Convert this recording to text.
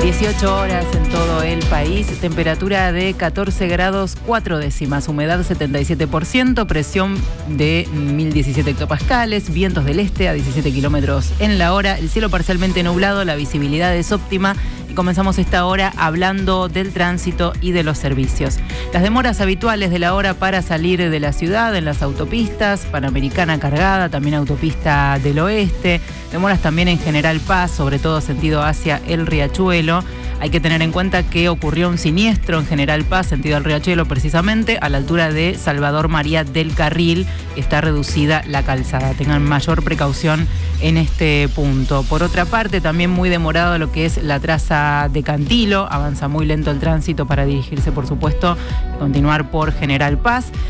18 horas en todo el país, temperatura de 14 grados 4 décimas, humedad 77%, presión de 1017 hectopascales, vientos del este a 17 kilómetros en la hora, el cielo parcialmente nublado, la visibilidad es óptima y comenzamos esta hora hablando del tránsito y de los servicios. Las demoras habituales de la hora para salir de la ciudad en las autopistas, Panamericana cargada, también autopista del oeste, demoras también en General Paz, sobre todo sentido hacia el Riachuelo. Hay que tener en cuenta que ocurrió un siniestro en General Paz, sentido al Riachuelo precisamente, a la altura de Salvador María del Carril. Está reducida la calzada. Tengan mayor precaución en este punto. Por otra parte, también muy demorado lo que es la traza de Cantilo. Avanza muy lento el tránsito para dirigirse, por supuesto, y continuar por General Paz.